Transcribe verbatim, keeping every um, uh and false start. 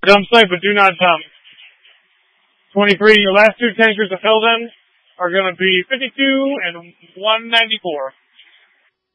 dump site, but do not dump. twenty-three, your last two tankers to fill them are going to be fifty-two and one ninety-four.